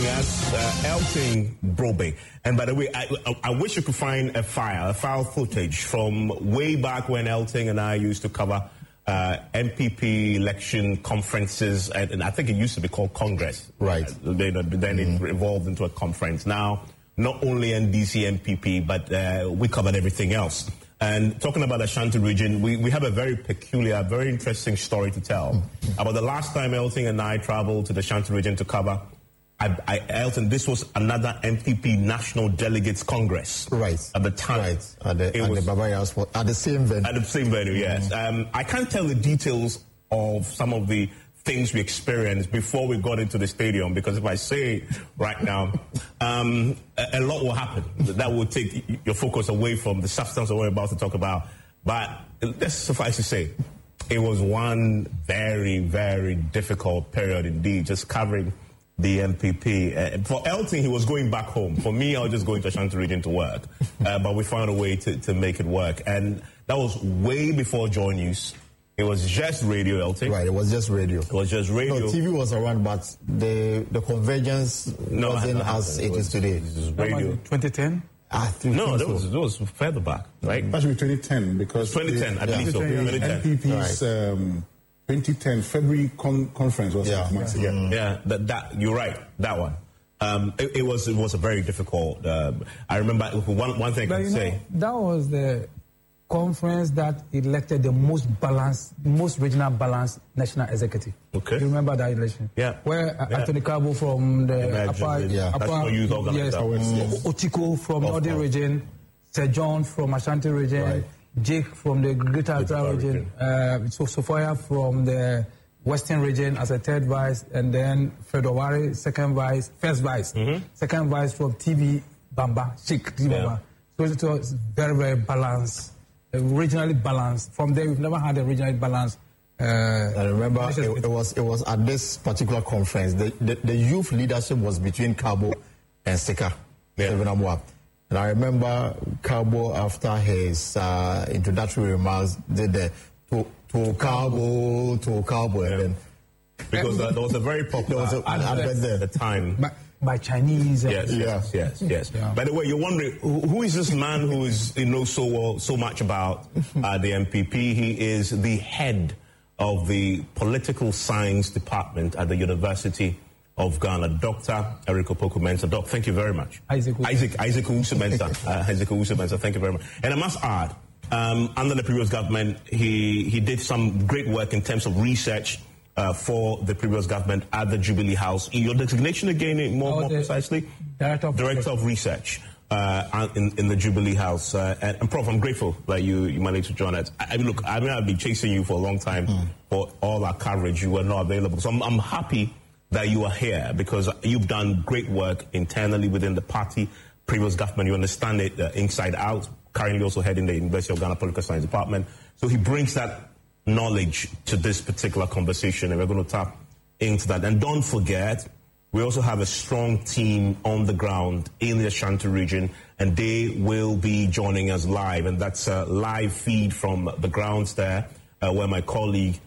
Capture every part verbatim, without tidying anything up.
us, uh, Elton Brobbey. And by the way, I, I, I wish you could find a file, a file footage from way back when Elton and I used to cover uh, M P P election conferences, and, and I think it used to be called Congress. Right. Uh, then then mm. it evolved into a conference. Now, not only N D C M P P, but uh, we covered everything else. And talking about the Ashanti region, we, we have a very peculiar, very interesting story to tell mm. about the last time Elton and I traveled to the Ashanti region to cover. I, I, Elton, this was another M P P National Delegates Congress. Right. At the time. Right. At the, at was, the Baba Yara Sport, at the same venue. At the same venue, yes. Mm-hmm. Um, I can't tell the details of some of the things we experienced before we got into the stadium, because if I say right now, um, a, a lot will happen. That will take your focus away from the substance of what we're about to talk about. But let's suffice to say, it was one very, very difficult period indeed, just covering the M P P. Uh, for Elton, he was going back home. For me, I was just going to Ashanti region to work. Uh, but we found a way to, to make it work. And that was way before Joy News. It was just radio, Elton. Right, it was just radio. It was just radio. No, T V was around, but the the convergence no, wasn't as it, it is today. It was radio. twenty ten? I think no, that so. was, that was further back, right? That should be twenty ten, because twenty ten, the, I believe so. the M P P's right. um, twenty ten February con- conference was yeah. months yeah. ago. Mm. Yeah, that, that you're right. That one. Um, it, it was it was a very difficult. Uh, I remember one one thing I can say. Know, that was the conference that elected the most balanced, most regional balanced national executive. Okay. You remember that election? Yeah. Where uh, yeah. Anthony Cabo from the Upper, yeah. upper That's youth yes, mm. Otiko from of Northern region, Sir John from Ashanti region, right. Jake from the Greater Accra region, region. Uh, so Sophia from the Western region as a third vice, and then Fedowari, second vice, first vice, mm-hmm. second vice from T V Bamba, Sheikh T V yeah. Bamba. So it was very, very balanced, uh, regionally balanced. From there, we've never had a regionally balanced. Uh, I remember it, it was it was at this particular conference. The, the, the youth leadership was between Cabo and Sika. Yeah. And I remember Cabo, after his uh, introductory remarks, did the to, to Cabo, to Cabo, yeah. and then because uh, there was a very popular there was a, advert there at the time. By, by Chinese. Yes, yes, yes, yes. Yeah. By the way, you're wondering who, who is this man who is you know so well, so much about uh, the M P P? He is the head of the political science department at the University of Ghana, Doctor Eric Opoku-Mensah. Doc, thank you very much. Isaac Isaac Isaac Owusu-Mensah. uh, Isaac Owusu-Mensah, thank you very much. And I must add, um, under the previous government, he he did some great work in terms of research uh, for the previous government at the Jubilee House. Your designation again, more, oh, more precisely, Director of, Director of Research uh, in in the Jubilee House. Uh, and, and Prof, I'm grateful that you you managed to join us. I, I mean, look, I mean, I've been chasing you for a long time mm. for all our coverage. You were not available, so I'm, I'm happy that you are here, because you've done great work internally within the party, previous government. You understand it uh, inside out, currently also heading the University of Ghana Political Science Department. So he brings that knowledge to this particular conversation, and we're going to tap into that. And don't forget, we also have a strong team on the ground in the Ashanti region, and they will be joining us live. And that's a live feed from the grounds there, uh, where my colleague,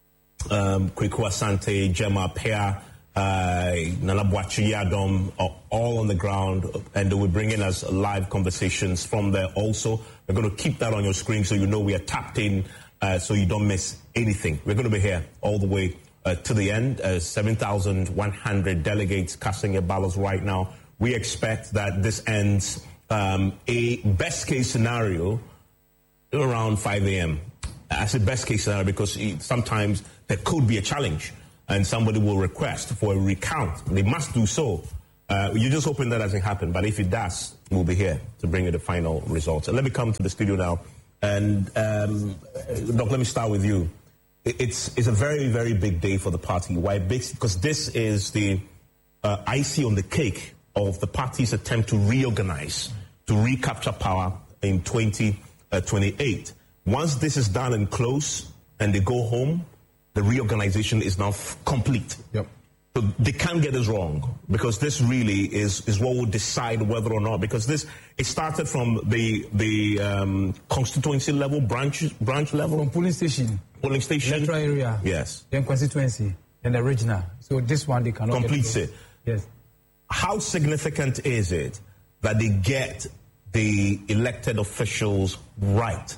um, Kweku Asante, Gemma Pea, Uh, Nana Boachi Yadom are all on the ground, and they will bring in us live conversations from there also. We're going to keep that on your screen so you know we are tapped in, uh, so you don't miss anything. We're going to be here all the way uh, to the end. Uh, seven thousand one hundred delegates casting their ballots right now. We expect that this ends um, a best case scenario around five a.m. As a best case scenario, because sometimes there could be a challenge, and somebody will request for a recount. They must do so. Uh, you're just hoping that doesn't happen, but if it does, we'll be here to bring you the final results. And let me come to the studio now. And, um, Doc, let me start with you. It's, it's a very, very big day for the party. Why big? Because this is the uh, icing on the cake of the party's attempt to reorganize, to recapture power in twenty twenty-eight. Once this is done and close, and they go home, the reorganization is now f- complete. Yep. So they can't get us wrong, because this really is, is what will decide whether or not, because this, it started from the the um, constituency level, branch branch level. From polling station. Polling station. Electoral area. Yes. Then constituency. Then the regional. So this one they cannot Completes get it. Yes. how significant is it that they get the elected officials right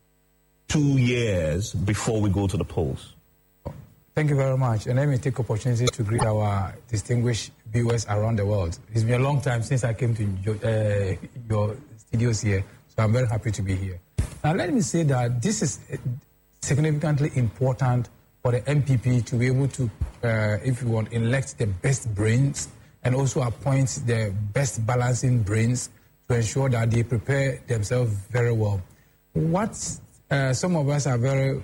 two years before we go to the polls? Thank you very much. And let me take opportunity to greet our distinguished viewers around the world. It's been a long time since I came to your, uh, your studios here, so I'm very happy to be here. Now, let me say that this is significantly important for the M P P to be able to, uh, if you want, elect the best brains and also appoint the best balancing brains to ensure that they prepare themselves very well. What uh, some of us are very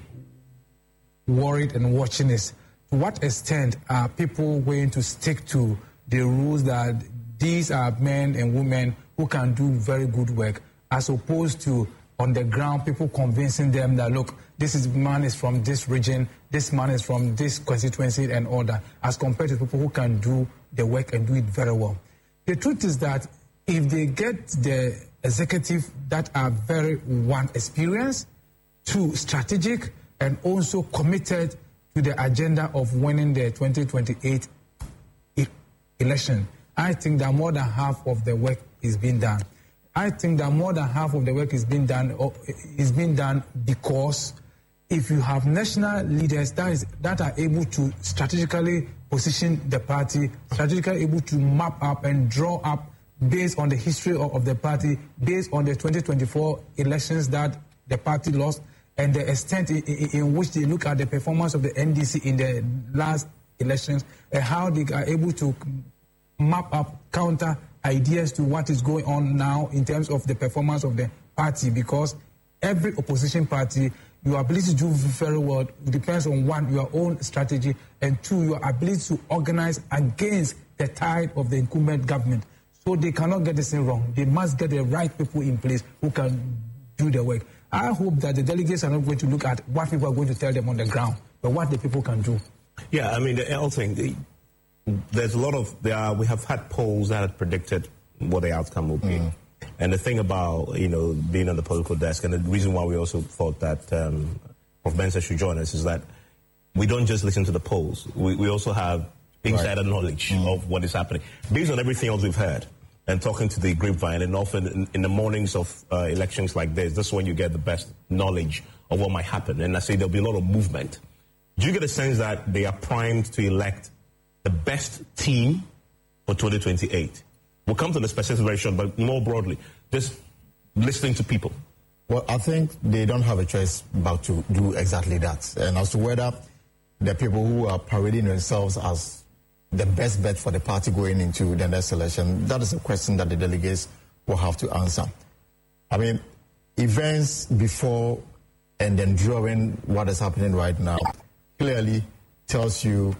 worried and watching is, to what extent are people going to stick to the rules that these are men and women who can do very good work, as opposed to on the ground people convincing them that, look, this is man is from this region, this man is from this constituency and all that, as compared to people who can do the work and do it very well. The truth is that if they get the executive that are very, one, experienced, two, strategic, and also committed to the agenda of winning the twenty twenty-eight e- election, I think that more than half of the work is being done. I think that more than half of the work is being done or is being done because if you have national leaders that is that are able to strategically position the party, strategically able to map up and draw up based on the history of, of the party, based on the twenty twenty-four elections that the party lost, and the extent in, in, in which they look at the performance of the N D C in the last elections, and how they are able to map up counter ideas to what is going on now in terms of the performance of the party, because every opposition party, your ability to do very well depends on, one, your own strategy, and two, your ability to organize against the tide of the incumbent government. So they cannot get this thing wrong. They must get the right people in place who can do the work. I hope that the delegates are not going to look at what people are going to tell them on the ground, but what the people can do. Yeah, I mean, the L thing, the, there's a lot of, there are, we have had polls that had predicted what the outcome will be. Mm. And the thing about, you know, being on the political desk, and the reason why we also thought that um, Professor Mensah should join us, is that we don't just listen to the polls. We, we also have insider right. knowledge mm. of what is happening. Based on everything else we've heard, and talking to the grapevine, and often in, in the mornings of uh, elections like this, this is when you get the best knowledge of what might happen. And I say there'll be a lot of movement. Do you get a sense that they are primed to elect the best team for twenty twenty-eight? We'll come to the specifics very short, but more broadly, just listening to people. Well, I think they don't have a choice but to do exactly that. And as to whether the people who are parading themselves as the best bet for the party going into the next election, that is a question that the delegates will have to answer. I mean, events before and then during what is happening right now clearly tells you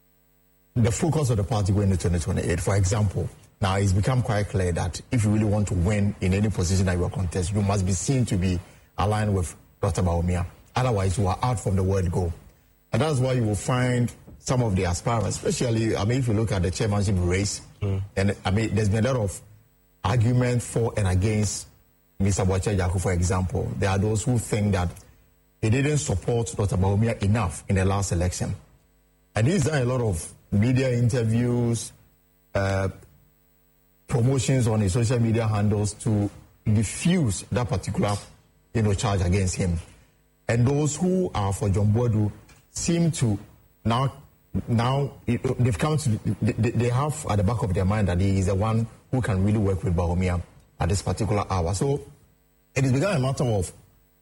the focus of the party going into twenty twenty-eight. For example, now it's become quite clear that if you really want to win in any position that you are contest, you must be seen to be aligned with Doctor Bawumia. Otherwise, you are out from the word go. And that's why you will find some of the aspirants, especially, I mean, if you look at the chairmanship race, mm. and I mean, there's been a lot of argument for and against Mister Boakye Agyarko, for example. There are those who think that he didn't support Doctor Bawumia enough in the last election. And he's done a lot of media interviews, uh, promotions on his social media handles to diffuse that particular, you know, charge against him. And those who are for John Boadu seem to now, now they've come to, they, they have at the back of their mind that he is the one who can really work with Bawumia at this particular hour. So it has become a matter of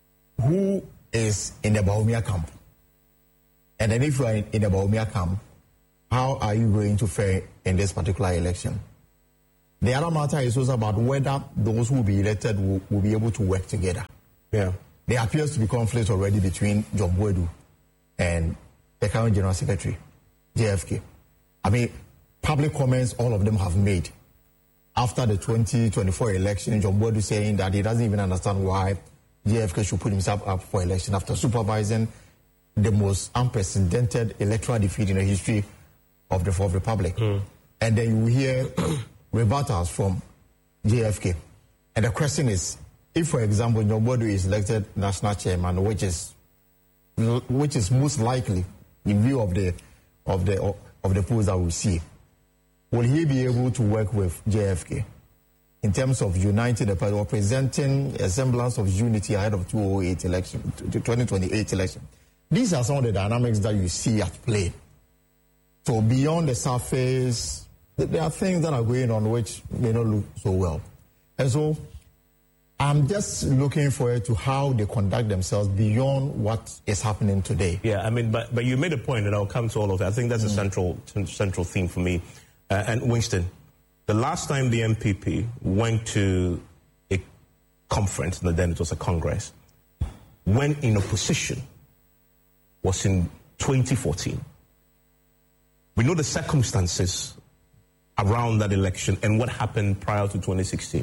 who is in the Bawumia camp. And then if you are in, in the Bawumia camp, how are you going to fare in this particular election? The other matter is also about whether those who will be elected will, will be able to work together. Yeah. There appears to be conflict already between John Boadu and the current General Secretary, J F K. I mean, public comments all of them have made after the twenty twenty-four election, John Boadu saying that he doesn't even understand why J F K should put himself up for election after supervising the most unprecedented electoral defeat in the history of the Fourth Republic. Mm. And then you hear rebuttals from J F K. And the question is, if, for example, John Boadu is elected national chairman, which is which is most likely in view of the of the of the polls that we see, will he be able to work with J F K in terms of uniting the party or presenting a semblance of unity ahead of two thousand eight election, twenty twenty-eight election? These are some of the dynamics that you see at play. So beyond the surface, there are things that are going on which may not look so well. And so I'm just looking forward to how they conduct themselves beyond what is happening today. Yeah, I mean, but but you made a point, and I'll come to all of that. I think that's mm. a central central theme for me. Uh, and Winston, the last time the N P P went to a conference, and then it was a congress, when in opposition, was in twenty fourteen. We know the circumstances around that election and what happened prior to twenty sixteen.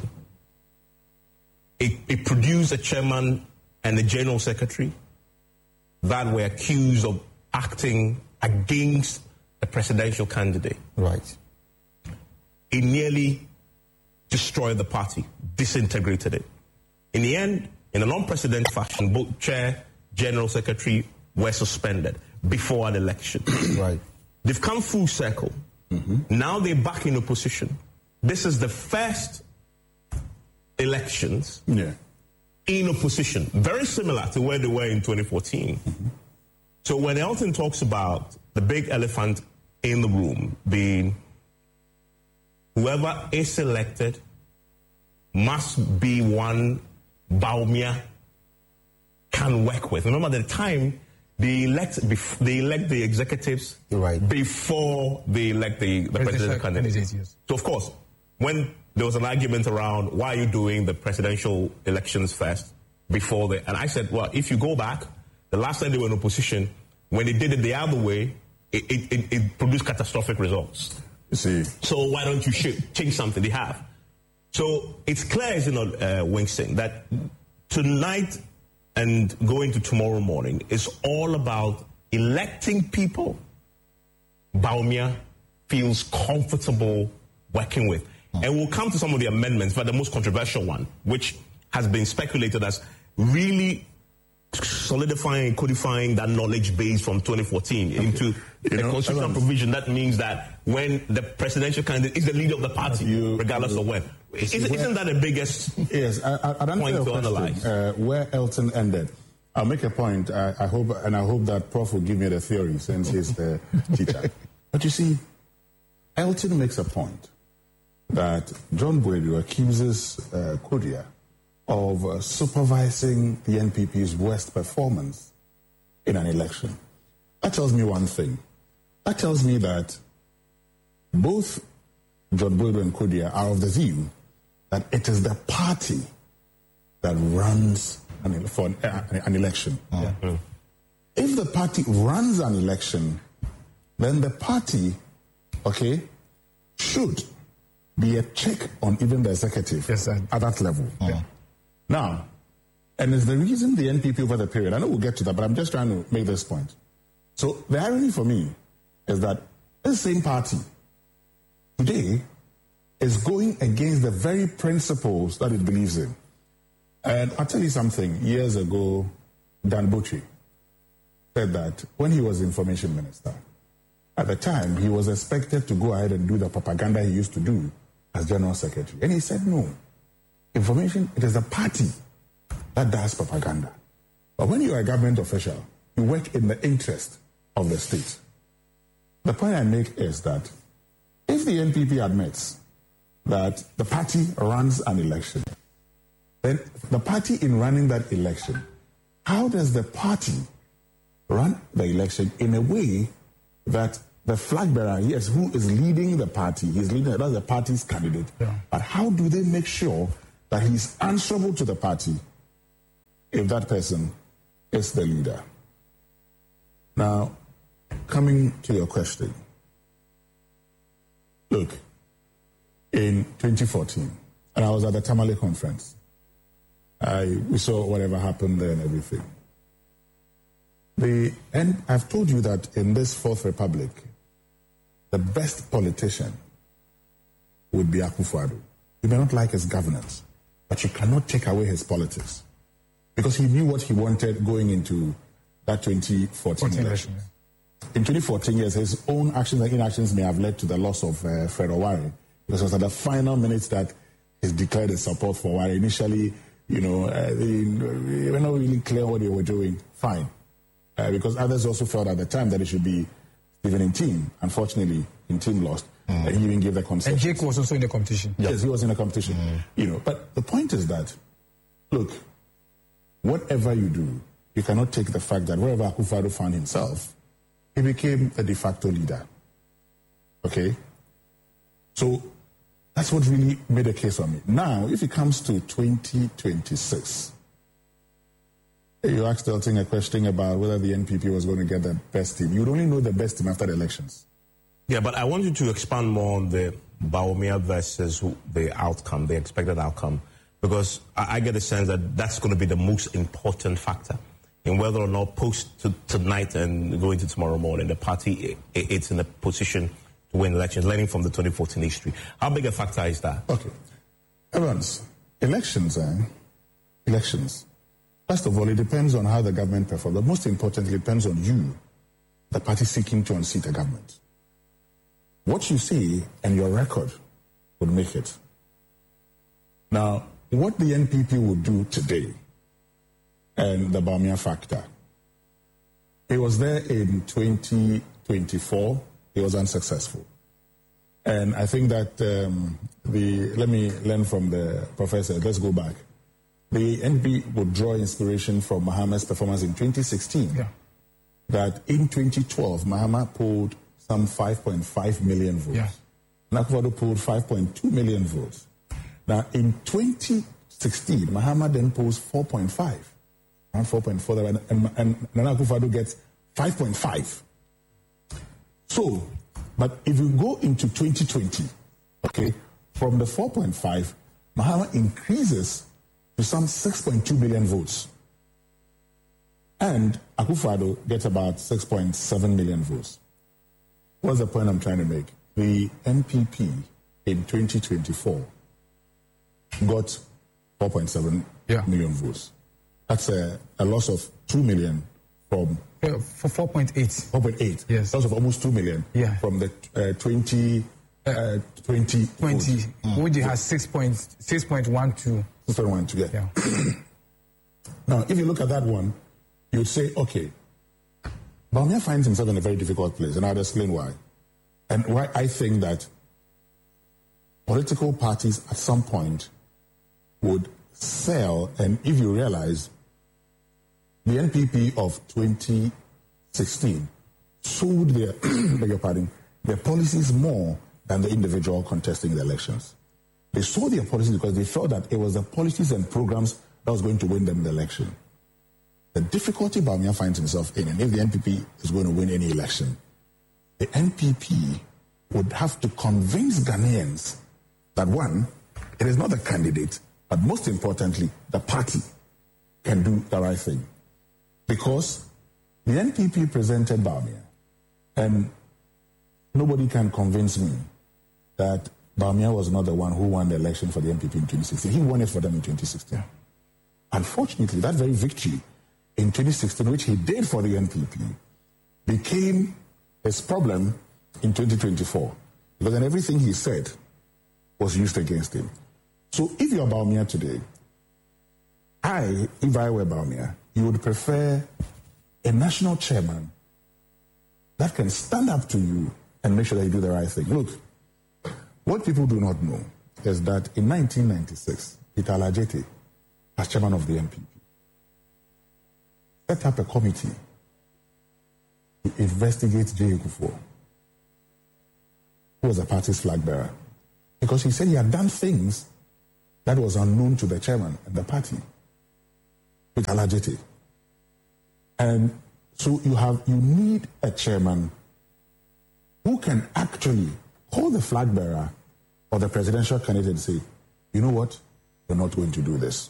It, it produced a chairman and a general secretary that were accused of acting against a presidential candidate. Right. It nearly destroyed the party, disintegrated it. In the end, in an unprecedented fashion, both chair, general secretary were suspended before an election. Right. They've come full circle. Mm-hmm. Now they're back in opposition. This is the first elections yeah. in opposition, very similar to where they were in twenty fourteen. Mm-hmm. So when Elton talks about the big elephant in the room being whoever is elected must be one Bawumia can work with. Remember, at the time, they elect, they elect the executives right. before they elect the, the presidential candidate. Yes. So, of course, when there was an argument around why are you doing the presidential elections first before the... And I said, well, if you go back, the last time they were in opposition, when they did it the other way, it, it, it, it produced catastrophic results. You see. So why don't you sh- change something? They have. So it's clear, you know, uh, Winston, that tonight and going to tomorrow morning is all about electing people Bawumia feels comfortable working with. Mm. And we'll come to some of the amendments, but the most controversial one, which has been speculated as really solidifying, codifying that knowledge base from twenty fourteen okay. into you a know, constitutional provision that means that when the presidential candidate is the leader of the party, you, regardless you, of when. Isn't, where, isn't that the biggest yes, I, I, I point to analyze? Uh, where Elton ended. I'll make a point, uh, I hope, and I hope that Prof will give me the theory since he's the teacher. But you see, Elton makes a point that John Boadu accuses uh, Kodia of uh, supervising the N P P's worst performance in an election. That tells me one thing. That tells me that both John Boadu and Kodia are of the view that it is the party that runs an, for an, uh, an election. Yeah. Mm. If the party runs an election, then the party, okay, should be a check on even the executive yes, at that level. Mm. Yeah. Now, and it's the reason the N P P over the period, I know we'll get to that, but I'm just trying to make this point. So the irony for me is that this same party today is going against the very principles that it believes in. And I'll tell you something. Years ago, Dan Botry said that when he was information minister, at the time, he was expected to go ahead and do the propaganda he used to do as general secretary. And he said, no. Information, it is the party that does propaganda. But when you are a government official, you work in the interest of the state. The point I make is that if the N P P admits that the party runs an election, then the party in running that election, how does the party run the election in a way that the flag bearer, yes, who is leading the party, he's leading, that's the party's candidate, yeah. But how do they make sure that he's answerable to the party if that person is the leader? Now, coming to your question, look, in twenty fourteen, and I was at the Tamale conference, I, we saw whatever happened there and everything. The, and I've told you that in this Fourth Republic, the best politician would be Akufo-Addo. You may not like his governance, but you cannot take away his politics. Because he knew what he wanted going into that twenty fourteen election. in twenty fourteen, yes, his own actions and inactions may have led to the loss of uh, Fred Owari, because it was at the final minutes that he declared his support for Owari. Initially, you know, uh, they, they were not really clear what they were doing. Fine. Uh, because others also felt at the time that it should be Stephen Ntim. Unfortunately, Ntim lost. Mm. Uh, he even gave the concession. And Jake was also in the competition. Yes, yes he was in the competition. Mm. You know, but the point is that, look, whatever you do, you cannot take the fact that wherever Akufo-Addo found himself, he became a de facto leader. Okay? So that's what really made a case for me. Now, if it comes to twenty twenty-six, you asked Elton a question about whether the N P P was going to get the best team. You'd only know the best team after the elections. Yeah, but I want you to expand more on the Bawumia versus the outcome, the expected outcome, because I, I get a sense that that's going to be the most important factor in whether or not post to, tonight and going to tomorrow morning, the party it, it's in a position to win elections, learning from the twenty fourteen history. How big a factor is that? Okay. Evans, elections, eh? Elections. First of all, it depends on how the government performs, but most importantly, it depends on you, the party seeking to unseat a government. What you say and your record would make it. Now, what the N P P would do today, and the Bawumia factor, it was there in twenty twenty-four, it was unsuccessful. And I think that um, the, let me learn from the professor, let's go back. The N P P would draw inspiration from Mahama's performance in twenty sixteen. Yeah. That in twenty twelve, Mahama polled some five point five million votes. Yeah. Akufo-Addo polled five point two million votes. Now, in twenty sixteen, Mahama then polls four point five. Around four point four, and, and, and Nana Akufo-Addo gets five point five. So, but if you go into twenty twenty, okay, from the four point five, Mahama increases to some six point two million votes. And Akufo-Addo gets about six point seven million votes. What's the point I'm trying to make? The N P P in twenty twenty-four got four point seven yeah. million votes. That's a, a loss of two million from... Yeah, for four point eight. four point eight. Yes. Loss of almost two million yeah. from the uh, twenty... Uh, twenty. twenty. Woody has six point one two. six point one two, yeah. yeah. Now, if you look at that one, you'd say, okay, Bawumia finds himself in a very difficult place, and I'll explain why. And why I think that political parties at some point would sell, and if you realize, the N P P of twenty sixteen sold their, beg your pardon, their policies more than the individual contesting the elections. They sold their policies because they felt that it was the policies and programs that was going to win them the election. The difficulty Bawumia finds himself in, and if the N P P is going to win any election, the N P P would have to convince Ghanaians that, one, it is not the candidate, but most importantly, the party can do the right thing. Because the N P P presented Bawumia, and nobody can convince me that Bawumia was not the one who won the election for the N P P in twenty sixteen. He won it for them in twenty sixteen. Unfortunately, that very victory in twenty sixteen, which he did for the N P P, became his problem in twenty twenty-four. Because then everything he said was used against him. So if you're Bawumia today, I, if I were Bawumia, you would prefer a national chairman that can stand up to you and make sure that you do the right thing. Look, what people do not know is that in nineteen ninety-six, Peter Alajete, as chairman of the N P P, set up a committee to investigate J. Kufuor, who was the party's flag bearer, because he said he had done things that was unknown to the chairman and the party, Peter Alajete. And so you have, you need a chairman who can actually call the flag bearer or the presidential candidate and say, you know what, we're not going to do this.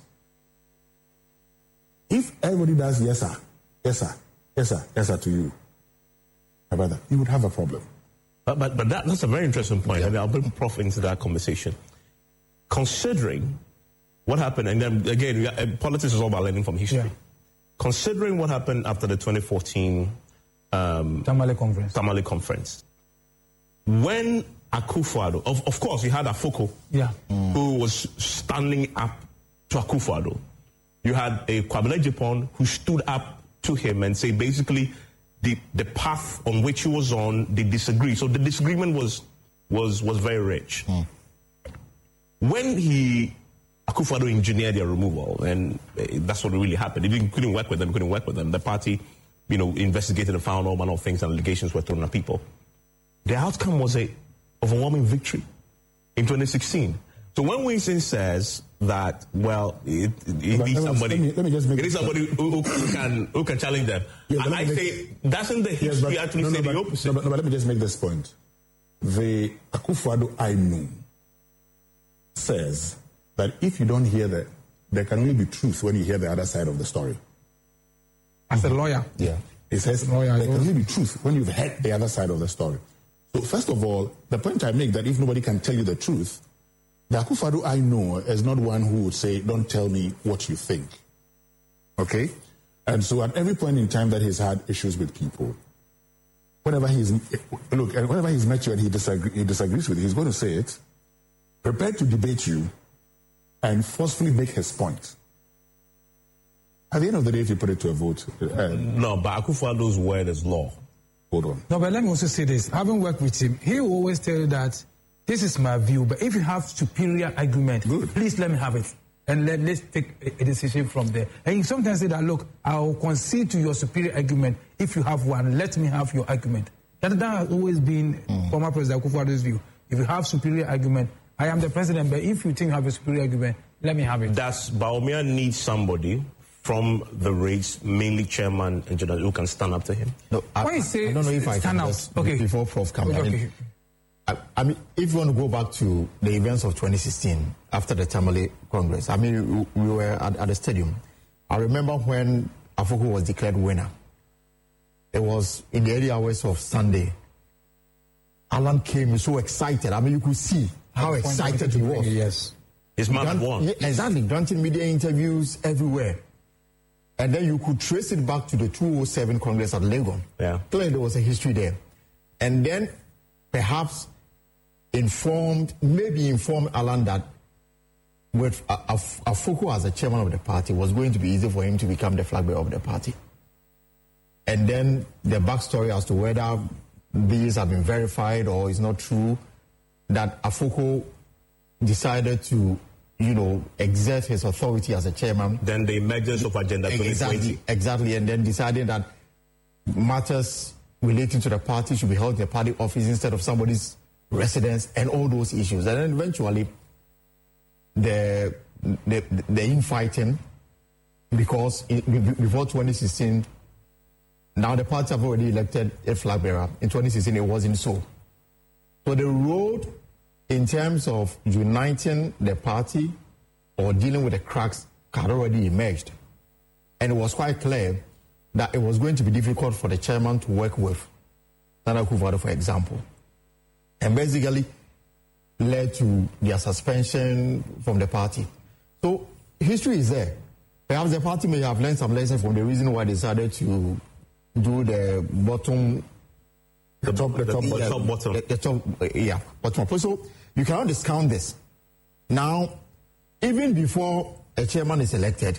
If everybody does yes sir, yes sir, yes sir, yes sir to you, my brother, you would have a problem. But but, but that, that's a very interesting point. Yeah. I mean, I'll bring Prof into that conversation. Considering what happened, and then again, politics is all about learning from history. Yeah. Considering what happened after the twenty fourteen um, Tamale Conference. Tamale Conference. When Akufo-Addo, of, of course, you had Afoko, yeah. mm. who was standing up to Akufo-Addo. You had a Kwabena Agyapong who stood up to him and said, basically, the, the path on which he was on, they disagree. So the disagreement was was was very rich. Mm. When he, Akufo-Addo engineered their removal, and that's what really happened. He didn't, couldn't work with them, couldn't work with them. The party, you know, investigated and found all manner of things, and allegations were thrown at people. The outcome was a overwhelming victory in twenty sixteen. So when Winston says that, well, it, it needs somebody, let me, let me just make it needs somebody who, who can who can challenge them. Yeah, and I make, say, doesn't the history yes, actually no, say no, the but, opposite? No but, no, but let me just make this point. The Akufo-Addo I know says that if you don't hear that, there can only be truth when you hear the other side of the story. As a lawyer? Yeah. He says lawyer, there can only be truth when you've heard the other side of the story. So first of all, the point I make that if nobody can tell you the truth, the Akufo-Addo I know is not one who would say, don't tell me what you think. Okay? And so at every point in time that he's had issues with people, whenever he's, look, whenever he's met you and he, disagree, he disagrees with you, he's going to say it, prepared to debate you, and forcefully make his point. At the end of the day, if you put it to a vote... Uh, no, but Akufo-Addo's word is law. Hold on. No, but let me also say this. Having worked with him, he will always tell you that this is my view, but if you have superior argument, Good. please let me have it. And let, let's take a, a decision from there. And you sometimes say that, look, I'll concede to your superior argument. If you have one, let me have your argument. That, that has always been mm. former President Akufo-Addo's view. If you have superior argument, I am the president, but if you think you have a superior argument, let me have it. Does Bawumia need somebody from the race, mainly chairman and general, who can stand up to him? No, I, I, say I don't know if I can out. just, okay. before Prof comes okay. in. I, I mean, if you want to go back to the events of twenty sixteen, after the Tamale Congress, I mean, we, we were at, at the stadium. I remember when Afoko was declared winner. It was in the early hours of Sunday. Alan came so excited. I mean, you could see how excited he was. Yes. His man had won. Yeah, exactly. Granting media interviews everywhere. And then you could trace it back to the two oh seven Congress at Legon. Yeah. Clearly, there was a history there. And then perhaps informed, maybe informed Alan that with Afoko as the chairman of the party was going to be easy for him to become the flag bearer of the party. And then the backstory as to whether these have been verified or is not true, that Afoko decided to, you know, exert his authority as a chairman. Then the emergence of Agenda twenty twenty. Exactly, exactly, and then decided that matters relating to the party should be held in the party office instead of somebody's residence and all those issues. And then eventually, the the, the infighting, because in, before twenty sixteen, now the party have already elected a flag bearer. In twenty sixteen, it wasn't so. So the road in terms of uniting the party or dealing with the cracks had already emerged. And it was quite clear that it was going to be difficult for the chairman to work with Nana Akufo-Addo, for example. And basically led to their suspension from the party. So history is there. Perhaps the party may have learned some lessons from the reason why they decided to do the bottom, the top, the, the top, the, top bottom, the, the top, yeah, bottom. So you cannot discount this. Now, even before a chairman is elected,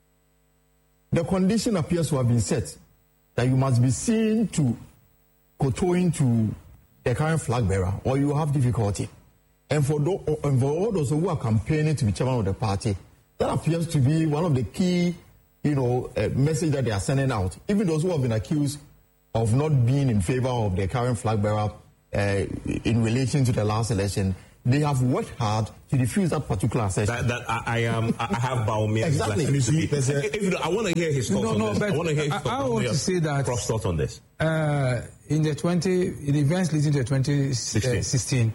the condition appears to have been set that you must be seen to kowtowing to the current flag bearer, or you have difficulty. And for, those, and for all those who are campaigning to be chairman of the party, that appears to be one of the key, you know, uh, message that they are sending out. Even those who have been accused of not being in favor of the current flag bearer uh, in relation to the last election, they have worked hard to defuse that particular assertion. That, that I, I am. I have Bawumia. Exactly. Like, I want to hear his thoughts no, on no, this. But I want to hear his I, thoughts. I want to say that. Prof's thoughts on this. Uh, in the twenty, in the events leading to twenty sixteen,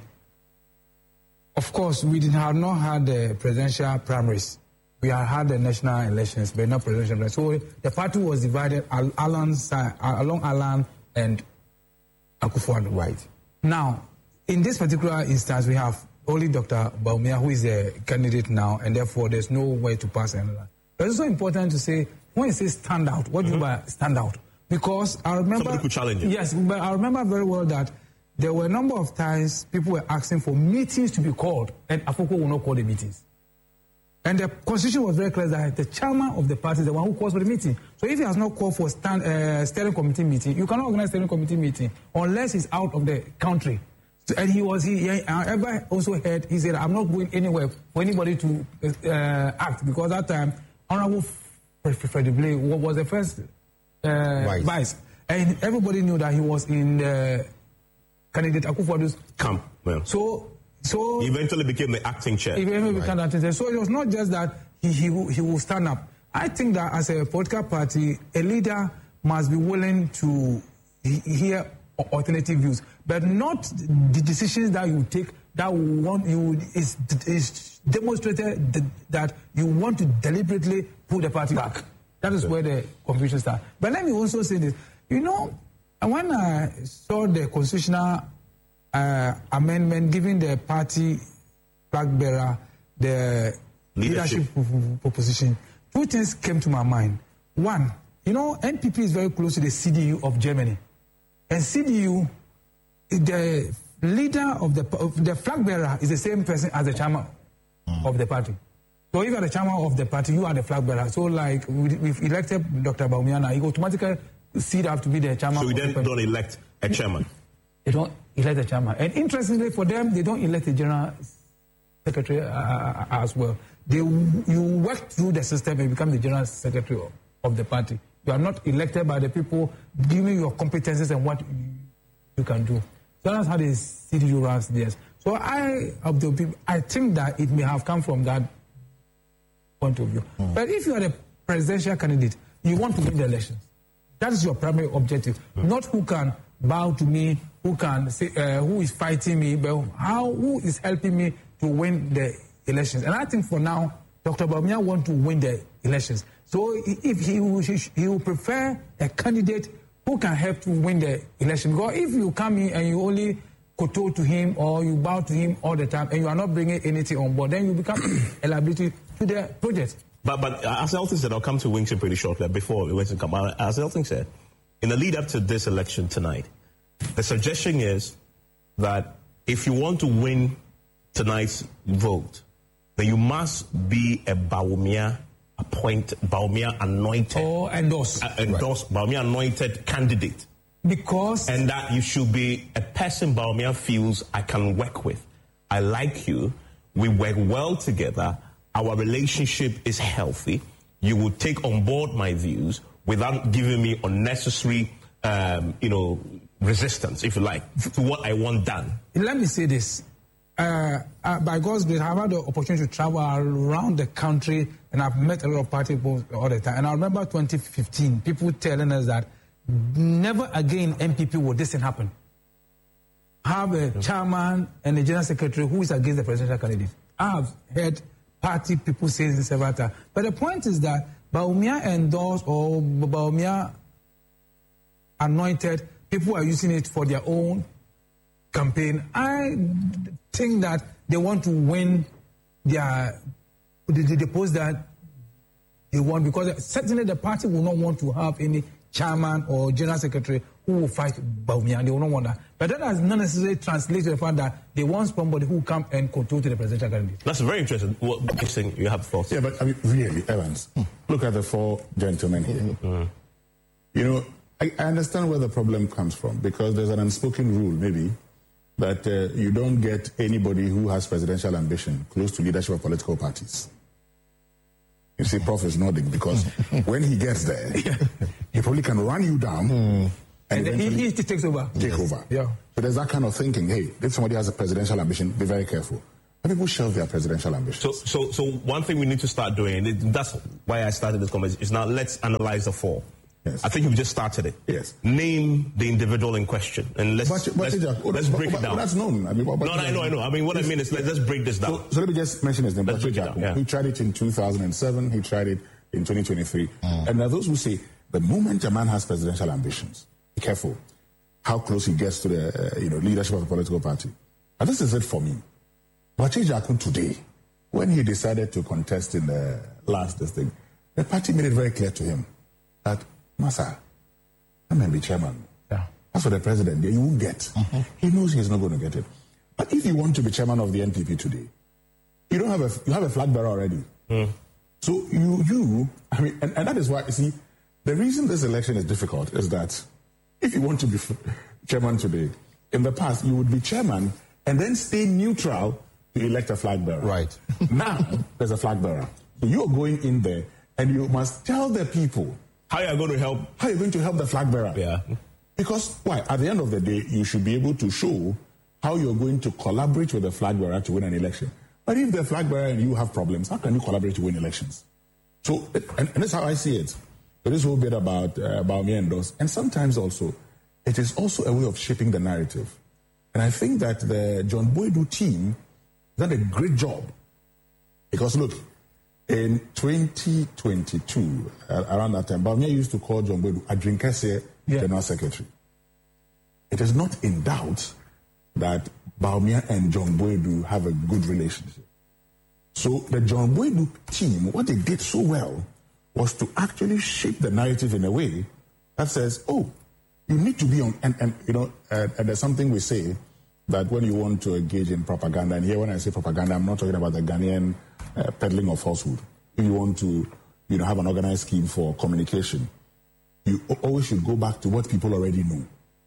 of course, we did have not had the presidential primaries. We had had the national elections, but not presidential elections. So the party was divided Alan, along Alan and Akufo-Addo. Right. Now, in this particular instance, we have only Doctor Bawumia, who is a candidate now, and therefore there's no way to pass another. But it's also important to say, when you say stand out, what do you mean by stand out? Because I remember... Somebody could challenge it. Yes, but I remember very well that there were a number of times people were asking for meetings to be called, and Afoko will not call the meetings. And the constitution was very clear that the chairman of the party is the one who calls for the meeting. So if he has not called for stand, uh, steering committee meeting, you cannot organize steering committee meeting unless he's out of the country. So, and he was, he, he ever also heard, he said, I'm not going anywhere for anybody to uh, act, because that time, Honorable Freddie Blay was the first uh, vice. vice. And everybody knew that he was in the candidate Akufo-Addo's camp. Yeah. So, So he eventually became the acting chair. He eventually right. became the acting chair. So it was not just that he, he, he will stand up. I think that as a political party, a leader must be willing to hear alternative views, but not the decisions that you take that want you is, is demonstrated that you want to deliberately pull the party back. That is where the confusion starts. But let me also say this. You know, when I saw the constitutional Uh, amendment giving the party flag bearer the leadership, leadership proposition, two things came to my mind. One, you know, N P P is very close to the C D U of Germany, and C D U, the leader of the of the flag bearer is the same person as the chairman mm. of the party. So if you are the chairman of the party, you are the flag bearer. So like we've elected Doctor Bawumia, he automatically see that to be the chairman. So we of then the don't elect a chairman. They don't elect a chairman. And interestingly for them, they don't elect a general secretary uh, as well. They, you work through the system and become the general secretary of, of the party. You are not elected by the people, giving your competences and what you, you can do. So that's how the C D U runs theirs. So I, of the people, I think that it may have come from that point of view. Mm. But if you are a presidential candidate, you want to win the elections. That is your primary objective, mm. not who can bow to me, who can say, uh, who is fighting me, but how, who is helping me to win the elections. And I think for now, Doctor Bawumia wants to win the elections. So if he will, he will prefer a candidate who can help to win the election. Because if you come in and you only kowtow to him or you bow to him all the time and you are not bringing anything on board, then you become a liability to the project. But, but as Elton said, I'll come to Winston pretty shortly before we went to come out. As Elton said, in the lead up to this election tonight, the suggestion is that if you want to win tonight's vote, then you must be a Bawumia appointed, Bawumia anointed, or endorsed, uh, endorsed right. Bawumia anointed candidate. Because and that you should be a person Bawumia feels I can work with. I like you. We work well together. Our relationship is healthy. You will take on board my views without giving me unnecessary, um, you know, resistance, if you like, to what I want done. Let me say this. Uh, uh, by God's grace, I've had the opportunity to travel around the country, and I've met a lot of party people all the time. And I remember twenty fifteen, people telling us that never again N P P will this thing happen. Have a chairman and a general secretary who is against the presidential candidate. I've heard party people say this several times. But the point is that Bawumia endorsed or Bawumia anointed, people are using it for their own campaign. I think that they want to win their the, the, the post that they want, because certainly the party will not want to have any chairman or general secretary who will fight Bawumia. They will not want that. But that does not necessarily translate to the fact that they want somebody who will come and control to the presidential candidate. That's very interesting. What thing you have thoughts? Yeah, but I mean, really, Evans, hmm. look at the four gentlemen here. Mm-hmm. You know, I, I understand where the problem comes from, because there's an unspoken rule, maybe, that uh, you don't get anybody who has presidential ambition close to leadership of political parties. You see, Prof is nodding, because when he gets there, he probably can run you down mm. and, and he, he takes over. Take yes. over. Yeah. So there's that kind of thinking, hey, if somebody has a presidential ambition, be very careful. But people shelve their presidential ambitions. So, so, so one thing we need to start doing, and that's why I started this conversation, is now let's analyze the four. Yes. I think you've just started it. Yes. Name the individual in question, and let's but, but, let's, Jack, let's but, break but, it down. But that's known. I mean, but, no, no, I know, I know. I mean, what yes. I mean is let's, let's break this down. So, so let me just mention his name. Let's break it down, yeah. He tried it in two thousand seven. He tried it in twenty twenty-three. Mm. And there are those who say the moment a man has presidential ambitions, be careful how close he gets to the uh, you know leadership of a political party. And this is it for me. Boakye Jakun today, when he decided to contest in the last this thing, the party made it very clear to him that, Masa, come and be chairman. Yeah. That's what the president, he won't get. Mm-hmm. He knows he's not going to get it. But if you want to be chairman of the N P P today, you don't have a, you have a flag bearer already. Mm. So you, you, I mean, and, and that is why, you see, the reason this election is difficult is that if you want to be chairman today, in the past, you would be chairman and then stay neutral to elect a flag bearer. Right. Now, there's a flag bearer. So you're going in there and you must tell the people how you're going to help. How you're going to help the flag bearer. Yeah. Because, why? At the end of the day, you should be able to show how you're going to collaborate with the flag bearer to win an election. But if the flag bearer and you have problems, how can you collaborate to win elections? So, and, and that's how I see it. There is a whole bit about, uh, about me and those. And sometimes also, it is also a way of shaping the narrative. And I think that the John Boydu team done a great job. Because look, in twenty twenty-two, uh, around that time, Bawumia used to call John Boydu Adrinkese yeah. General Secretary. It is not in doubt that Bawumia and John Boydu have a good relationship. So the John Boydu team, what they did so well was to actually shape the narrative in a way that says, oh, you need to be on, and, and you know, uh, and there's something we say that when you want to engage in propaganda, and here when I say propaganda, I'm not talking about the Ghanaian uh, peddling of falsehood. If you want to, you know, have an organized scheme for communication, you always should go back to what people already know.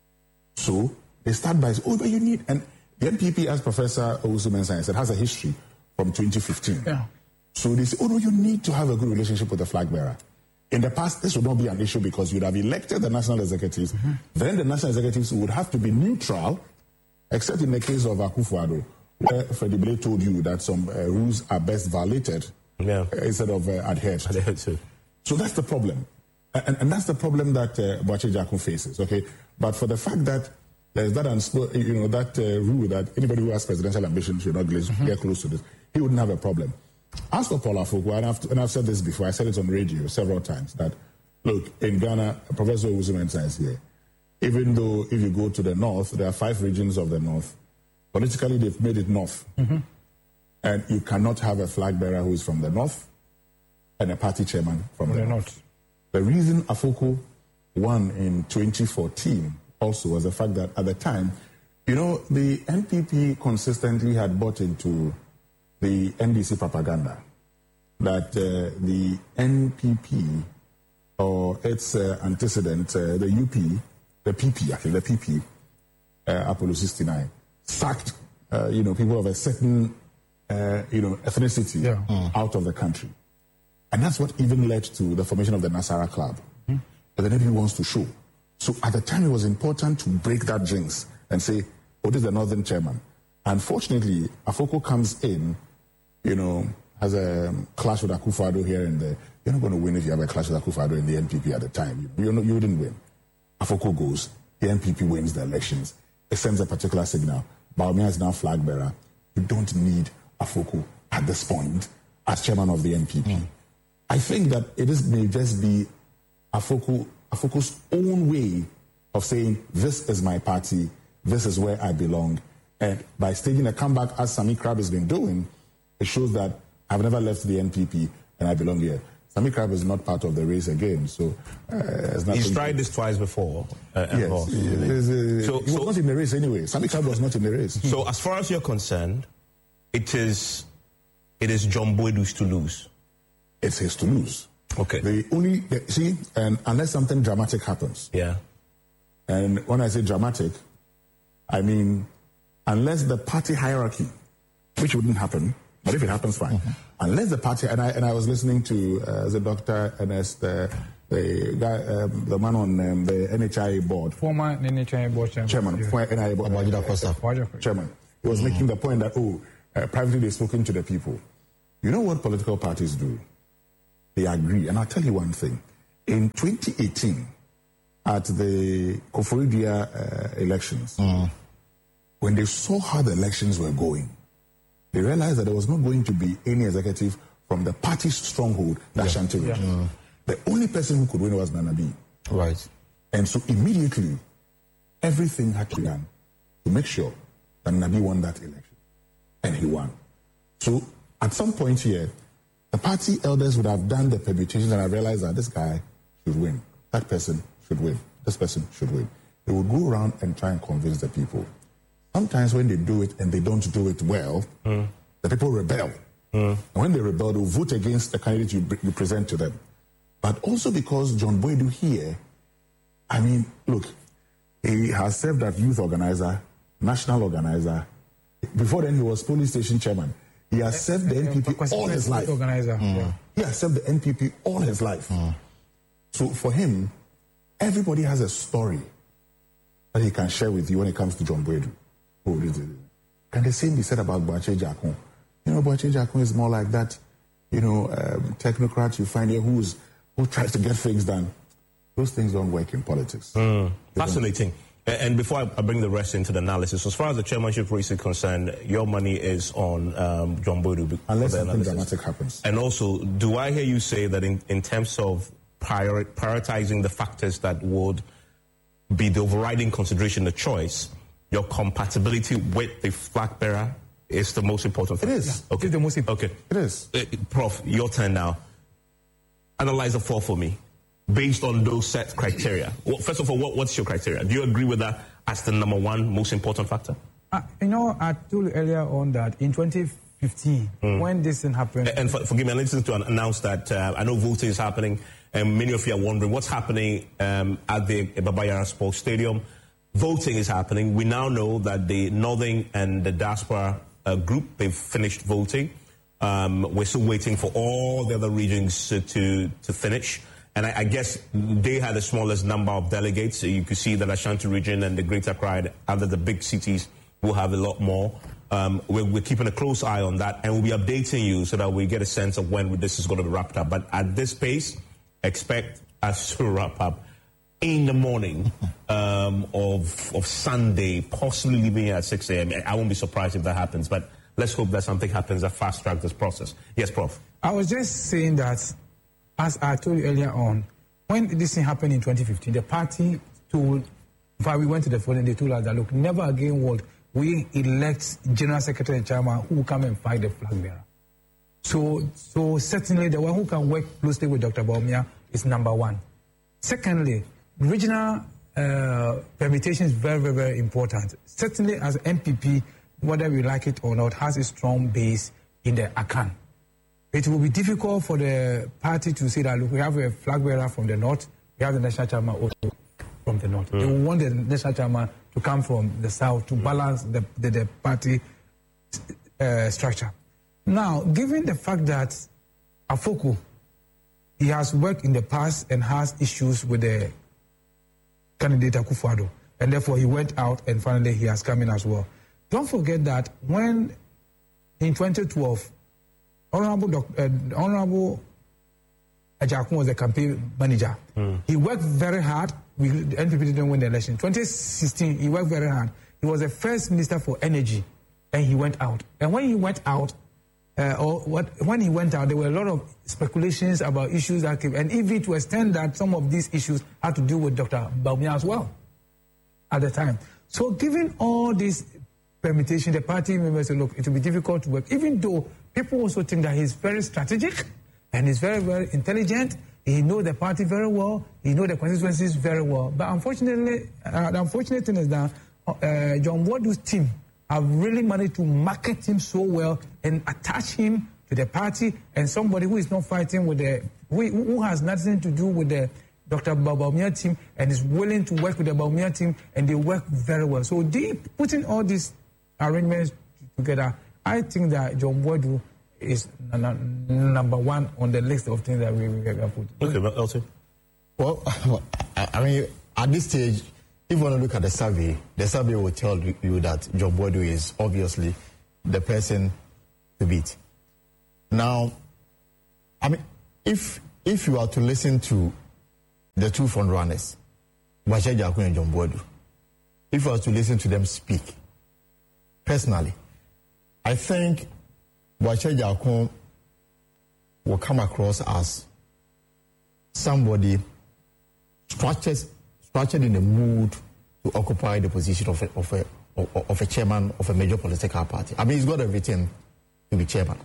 So they start by saying, oh, but you need, and the N P P, as Professor Owusu-Mensah said, has a history from twenty fifteen. Yeah. So they say, oh no, you need to have a good relationship with the flag bearer. In the past, this would not be an issue because you'd have elected the national executives. Mm-hmm. Then the national executives would have to be neutral, except in the case of Akufo-Addo, where Freddie Blay told you that some uh, rules are best violated yeah. uh, instead of uh, adhered to. So that's the problem. And, and that's the problem that uh, Boakye Jakun faces, okay? But for the fact that there's that, unspo- you know, that uh, rule that anybody who has presidential ambition should not mm-hmm. get close to this, he wouldn't have a problem. As for Paul Afoko, and I've, and I've said this before, I said it on radio several times, that, look, in Ghana, Professor Owusu-Mensah is here. Even though if you go to the north, there are five regions of the north. Politically, they've made it north. Mm-hmm. And you cannot have a flag bearer who is from the north and a party chairman from the, the north. north. The reason Afoko won in twenty fourteen also was the fact that at the time, you know, the N P P consistently had bought into the N D C propaganda that uh, the N P P or its uh, antecedent, uh, the U P, the P P, actually the P P, uh, Apollo sixty-nine, sacked, uh, you know, people of a certain, uh, you know, ethnicity yeah. mm. out of the country. And that's what even led to the formation of the Nasara Club. Mm. But the N P P wants to show. So at the time, it was important to break that jinx and say, oh, this is the Northern chairman. Unfortunately, Afoko comes in, you know, has a clash with Akufo-Addo here and there. You're not going to win if you have a clash with Akufo-Addo in the N P P at the time. You, know, you wouldn't win. Afoko goes, the N P P wins the elections. It sends a particular signal. Bawumia is now flag bearer. You don't need Afoko at this point as chairman of the N P P. Mm. I think that it is, may just be Afoko, Afoko's own way of saying, this is my party, this is where I belong. And by staging a comeback, as Sami Krab has been doing, it shows that I've never left the N P P and I belong here. Sami Krab is not part of the race again, so uh, it's not. He's tried this twice before. Uh, yes, uh, so, he was so, not in the race anyway. Sami Krab was not in the race. So, as far as you're concerned, it is it is John Boydu's to lose. It's his to lose. Okay. The only the, see, and unless something dramatic happens. Yeah. And when I say dramatic, I mean unless the party hierarchy, which wouldn't happen. But if it happens, fine. Mm-hmm. Unless the party, and I and I was listening to uh, the Doctor Ernest, uh, the guy, um, the man on um, the N H I A board, former N H I A board chairman, chairman, yeah. former N H I A board, uh, chairman. He was mm-hmm. making the point that oh, uh, privately they've spoken to the people. You know what political parties do? They agree, and I'll tell you one thing. In twenty eighteen, at the Koforidua uh, elections, mm. when they saw how the elections were going, they realized that there was not going to be any executive from the party's stronghold, the Ashanti yeah. region. Yeah. The only person who could win was Nana B. Right. And so immediately, everything had to be done to make sure that Nana B won that election. And he won. So at some point here, the party elders would have done the permutations and I realized that this guy should win. That person should win. this person should win. They would go around and try and convince the people. Sometimes when they do it and they don't do it well, mm. the people rebel. Mm. And when they rebel, they will vote against the candidate you, you present to them. But also because John Boadu here, I mean, look, he has served as youth organizer, national organizer. Before then, he was police station chairman. He has served the N P P all his life. Organizer. Mm. Yeah. He has served the N P P all his life. Mm. So for him, everybody has a story that he can share with you when it comes to John Boadu. Oh, can the same be said about Boakye Jakun? You know, Boakye Jakun is more like that, you know, um, technocrat you find here who's, who tries to get things done. Those things don't work in politics. Mm. Fascinating. And before I bring the rest into the analysis, as far as the chairmanship race is concerned, your money is on um, John Boadu. Unless something dramatic happens. And also, do I hear you say that in, in terms of priori- prioritizing the factors that would be the overriding consideration, the choice, your compatibility with the flag bearer is the most important thing? It is. Okay. It's the most important. Okay. It is. Uh, Prof, your turn now. Analyze the four for me. Based on those set criteria. Well, first of all, what, what's your criteria? Do you agree with that as the number one most important factor? Uh, you know, I told you earlier on that in twenty fifteen, mm. when this thing happened... And, and for, forgive me, I need to announce that uh, I know voting is happening, and many of you are wondering what's happening um, at the Baba Yara Sports Stadium. Voting is happening. We now know that the Northern and the Diaspora uh, group, they've finished voting. Um, we're still waiting for all the other regions uh, to, to finish. And I, I guess they had the smallest number of delegates. So you could see that Ashanti region and the Greater Accra, other the big cities, will have a lot more. Um, we're, we're keeping a close eye on that, and we'll be updating you so that we get a sense of when this is going to be wrapped up. But at this pace, expect us to wrap up in the morning um, of, of Sunday, possibly leaving here at six a.m. I won't be surprised if that happens, but let's hope that something happens that fast-track this process. Yes, Prof I was just saying that, as I told you earlier on, when this thing happened in twenty fifteen, the party told, in fact, we went to the phone and they told us that, look, never again would we elect General Secretary and Chairman who will come and fight the flag bearer. So, so certainly the one who can work closely with Doctor Bawumia is number one. Secondly, regional uh, permutation is very, very, very important. Certainly as N P P, whether we like it or not, has a strong base in the Akan. It will be difficult for the party to say that, look, we have a flag bearer from the north, we have the national chairman also from the north. Mm. They want the national chairman to come from the south to balance the, the, the party uh, structure. Now, given the fact that Afoko, he has worked in the past and has issues with the candidate Akufo-Addo, and therefore he went out and finally he has come in as well. Don't forget that when in twenty twelve, Honorable Doc, uh, Honorable Ajakun was the campaign manager. Mm. He worked very hard. We, the N P P didn't win the election. twenty sixteen, he worked very hard. He was the first minister for energy, and he went out. And when he went out, uh, or what, when he went out, there were a lot of speculations about issues that came, and even to extend that some of these issues had to do with Doctor Bawumia as well at the time. So given all this permutation, the party members said, look, it will be difficult to work, even though people also think that he's very strategic and he's very, very intelligent. He knows the party very well. He knows the constituencies very well. But unfortunately, uh, the unfortunate thing is that uh, John Boadu's team have really managed to market him so well and attach him to the party, and somebody who is not fighting with the, who, who has nothing to do with the Doctor Bawumia team and is willing to work with the Bawumia team, and they work very well. So they putting all these arrangements together, I think that John Boadu is number one on the list of things that we will put. Okay, but Elton? Well, I mean, at this stage, if you want to look at the survey, the survey will tell you that John Boadu is obviously the person to beat. Now, I mean, if if you are to listen to the two front runners, Boakye Jakun and John Boadu, if you are to listen to them speak, personally, I think Boakye Jakun will come across as somebody structured, structured in a mood to occupy the position of a, of a of a chairman of a major political party. I mean, he's got everything to be chairman.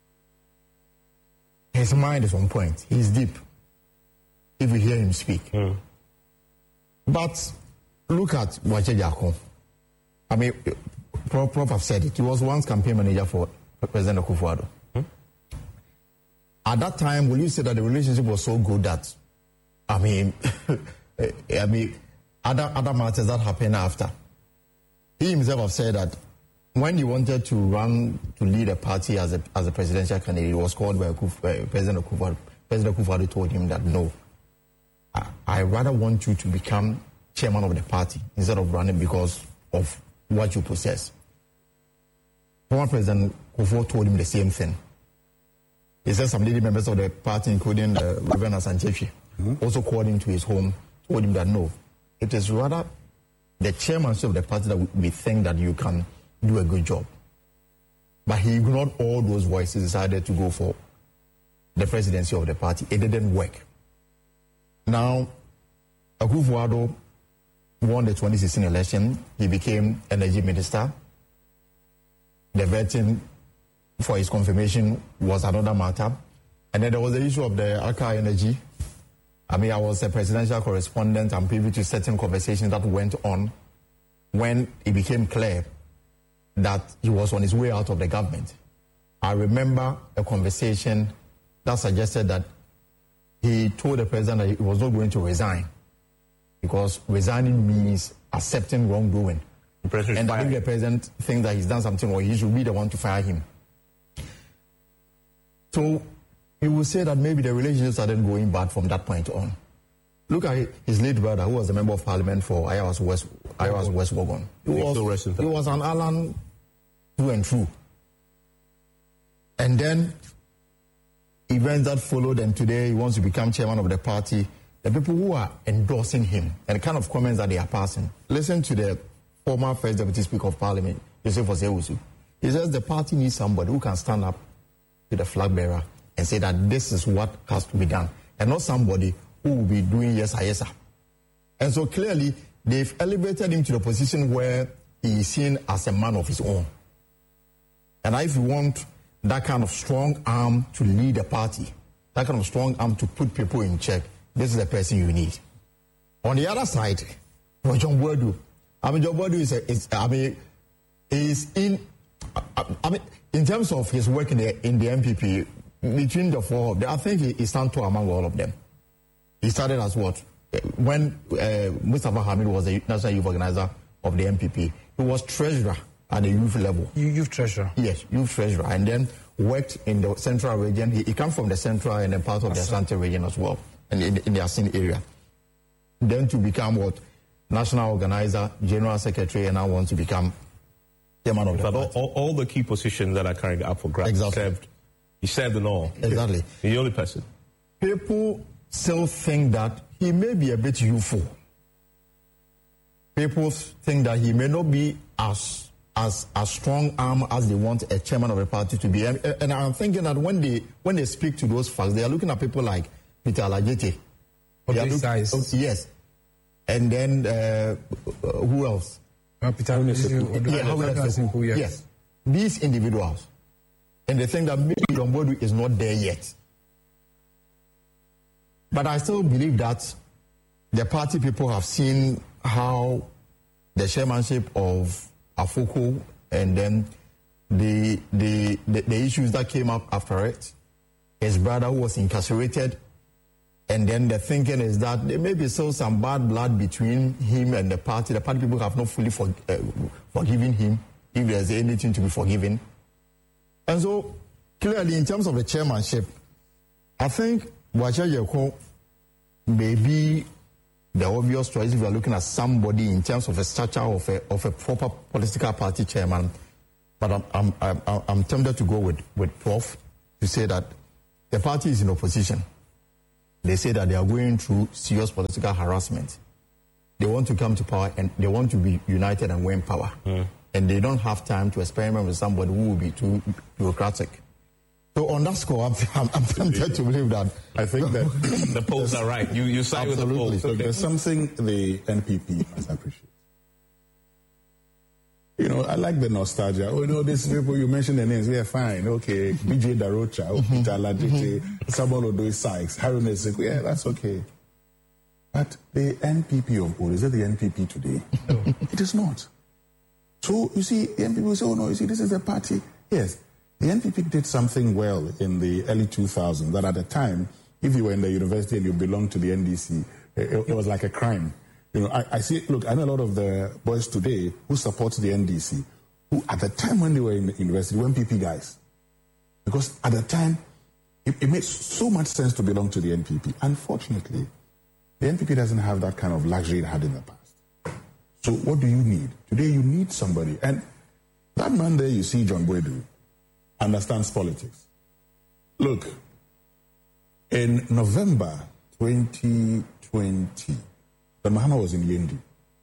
His mind is on point. He's deep. If you hear him speak. Mm. But look at Boakye Jackson. I mean, Prof, Prof have said it. He was once campaign manager for President Akufo-Addo. Hmm? At that time, will you say that the relationship was so good that, I mean, I mean, other other matters that happened after. He himself have said that when he wanted to run to lead a party as a as a presidential candidate, he was called by Akufo, uh, President Akufo-Addo. President Akufo-Addo told him that no, I, I rather want you to become chairman of the party instead of running because of what you possess. Former President Akufo told him the same thing. He said some leading members of the party, including the Reverend Asante, mm-hmm. also called him to his home, told him that no, it is rather the chairmanship of the party that we think that you can do a good job. But he ignored all those voices, decided to go for the presidency of the party. It didn't work. Now, Akufo-Addo won the twenty sixteen election. He became energy minister. The vetting for his confirmation was another matter. And then there was the issue of the Accra Energy. I mean, I was a presidential correspondent. I'm privy to certain conversations that went on when it became clear that he was on his way out of the government. I remember a conversation that suggested that he told the president that he was not going to resign because resigning means accepting wrongdoing. And I think the president thinks that he's done something or he should be the one to fire him. So he will say that maybe the relationship started going bad from that point on. Look at his late brother, who was a member of parliament for Ayawas West, Ayawas West Wogon. He was, he was an Alan through and through. And then events that followed, and today he wants to become chairman of the party. The people who are endorsing him and the kind of comments that they are passing. Listen to the former first deputy speaker of parliament, Joseph Osei-Owusu. He says the party needs somebody who can stand up to the flag bearer and say that this is what has to be done, and not somebody who will be doing yes, yes, sir. And so clearly, they've elevated him to the position where he is seen as a man of his own. And if you want that kind of strong arm to lead a party, that kind of strong arm to put people in check, this is the person you need. On the other side, John Boadu. I mean, John Boadu is, a, is I mean, is in, I, I mean, in terms of his work in the in the M P P, between the four of them, I think he, he stands tall among all of them. He started as what? When uh, Mustafa Hamid was the National Youth Organizer of the M P P, he was treasurer at the youth level. Youth treasurer? Yes, youth treasurer. And then worked in the central region. He, he comes from the central and then part of the Asante region as well, and in, in the Asin area. Then to become what? National Organizer, General Secretary, and now wants to become chairman of the but party. All, all the key positions that are currently up for grabs, exactly. served, he served in all. Exactly. He's the only person. People still think that he may be a bit youthful. People think that he may not be as as a strong arm as they want a chairman of a party to be. And, and I'm thinking that when they when they speak to those facts, they are looking at people like Peter Alajete. Of this size. Oh, yes. And then uh, who else? Uh, Peter Alajete. Yeah, how yes. yes. These individuals. And they think that maybe John Boadu is not there yet. But I still believe that the party people have seen how the chairmanship of Afoko and then the, the, the, the issues that came up after it, his brother who was incarcerated, and then the thinking is that there may be still some bad blood between him and the party. The party people have not fully for, uh, forgiven him, if there's anything to be forgiven. And so, clearly, in terms of the chairmanship, I think Boakye Jackson may be the obvious choice if you are looking at somebody in terms of the stature of a, of a proper political party chairman. But I'm, I'm, I'm, I'm tempted to go with, with Prof to say that the party is in opposition. They say that they are going through serious political harassment. They want to come to power and they want to be united and win power. Mm. And they don't have time to experiment with somebody who will be too bureaucratic. So on that score, I'm, I'm, I'm tempted to believe that. I think that the polls are right. You you side with the polls. So okay. There's something the N P P must appreciate. You know, I like the nostalgia. Oh, no, these people, you mentioned the names. Yeah, fine. Okay. B J Darocha, Peter Alajete, Samuel Odoy Sykes, Haruna Seko. Yeah, that's okay. But the N P P of old, is it the N P P today? No. It is not. So, you see, the N P P will say, oh no, you see, this is a party. Yes, the N P P did something well in the early two thousands, that at the time, if you were in the university and you belonged to the N D C, it, it was like a crime. You know, I, I see, look, I know a lot of the boys today who support the N D C, who at the time when they were in the university were N P P guys. Because at the time, it, it made so much sense to belong to the N P P. Unfortunately, the N P P doesn't have that kind of luxury it had in the past. So what do you need? Today you need somebody. And that man there you see, John Boadu, understands politics. Look, in November twenty twenty, when Mahama was in Yendi,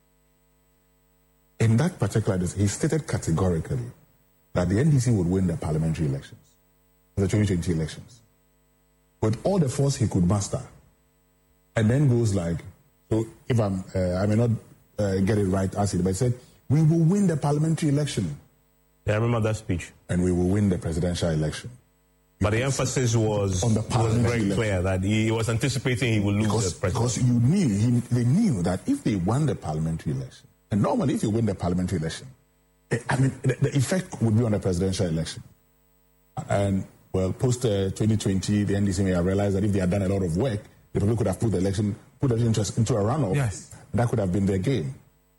in that particular day, he stated categorically that the N D C would win the parliamentary elections, the twenty twenty elections, with all the force he could muster. And then goes like, so if I'm, uh, I may not uh, get it right, as it, but he said, we will win the parliamentary election. Yeah, I remember that speech. And we will win the presidential election. But the emphasis was, on the was very election. clear that he was anticipating he would lose because, the presidency. Because you knew, he, they knew that if they won the parliamentary election, and normally if you win the parliamentary election, eh, I mean, the, the effect would be on the presidential election. And, well, post uh, twenty twenty, the N D C may have realized that if they had done a lot of work, they probably could have put the election, put the election into, into a runoff. Yes. That could have been their game.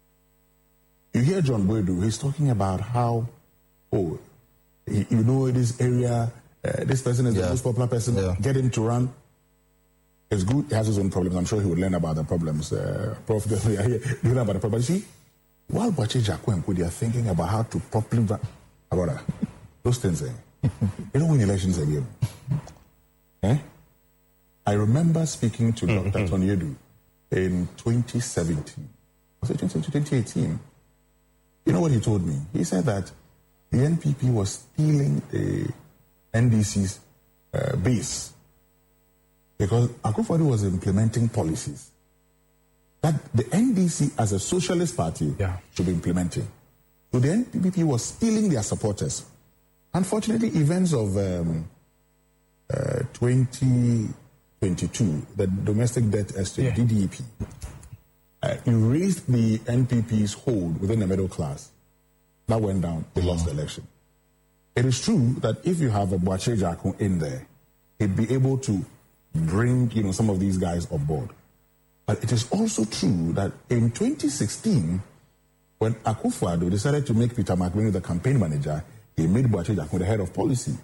You hear John Boadu, he's talking about how, oh, he, you know, this area, uh, this person is yeah. the most popular person, yeah. get him to run. It's good, he has his own problems. I'm sure he would learn about the problems. Uh, Prof, we are here, you learn about the problems. See, while Boakye Jarquo, they are thinking about how to properly run, about that, those things, eh? They don't win elections again. Eh? I remember speaking to mm-hmm. Doctor Tony Edu in twenty seventeen. Was it twenty eighteen? You know what he told me? He said that the N P P was stealing the N D C's uh, base because Akufo-Addo was implementing policies that the N D C as a socialist party yeah. should be implementing. So the N P P was stealing their supporters. Unfortunately, events of um, uh, twenty twenty-two, the domestic debt estimate, yeah. D D E P, uh, erased the N P P's hold within the middle class. That went down. They mm-hmm. lost the election. It is true that if you have a Boakye Jarquo in there, he'd be able to bring, you know, some of these guys on board. But it is also true that in twenty sixteen, when Akufo-Addo decided to make Peter McMahon the campaign manager, he made Boakye Jarquo the head of policy.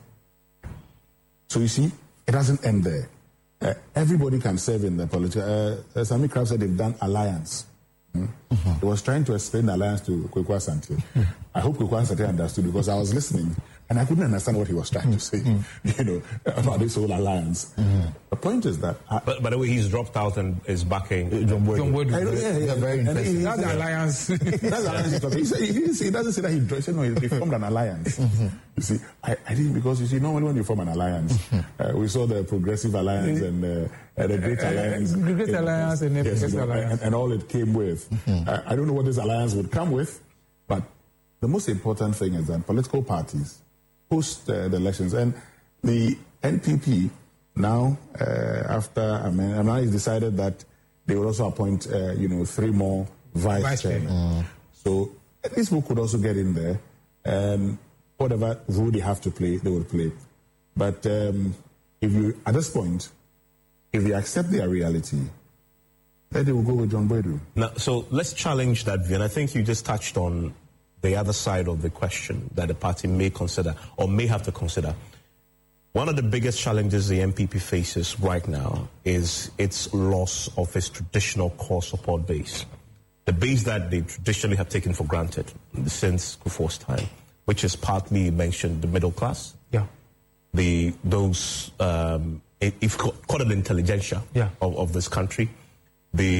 So you see, it doesn't end there. Uh, everybody can serve in the political. Uh, uh, Sammy Crab said they've done alliance. Hmm? Mm-hmm. He was trying to explain the alliance to Kweku Asante. Mm-hmm. I hope Kweku Asante understood because I was listening and I couldn't understand what he was trying to say, mm-hmm. you know, about this whole alliance. Mm-hmm. The point is that... I, but, by the way, he's dropped out and is backing John Boadu. John Boadu. I know, yeah, yeah, very interesting. That's the alliance. That's the alliance. He, said, he, didn't say, he doesn't say that he, he said, no, he formed an alliance. Mm-hmm. You see, I, I didn't, because you see, normally when you form an alliance, mm-hmm. uh, we saw the Progressive Alliance and uh, uh, the Great Alliance. The Great Alliance and the yes, Progressive you know, Alliance. And, and all it came with. Mm-hmm. uh, I don't know what this alliance would come with, but the most important thing is that political parties post uh, the elections, and the N P P now, uh, after I mean, now it's decided that they will also appoint, uh, you know, three more vice, vice chairmen. Mm. So these people could also get in there, and whatever role they have to play, they will play. But um, if you, at this point, if you accept their reality, then they will go with John Boadu. Now, so let's challenge that view, and I think you just touched on the other side of the question that the party may consider or may have to consider. One of the biggest challenges the N P P faces right now is its loss of its traditional core support base, the base that they traditionally have taken for granted since Kufuor's time, which is partly mentioned the middle class, yeah, the those um, if call it intelligentsia yeah. of, of this country,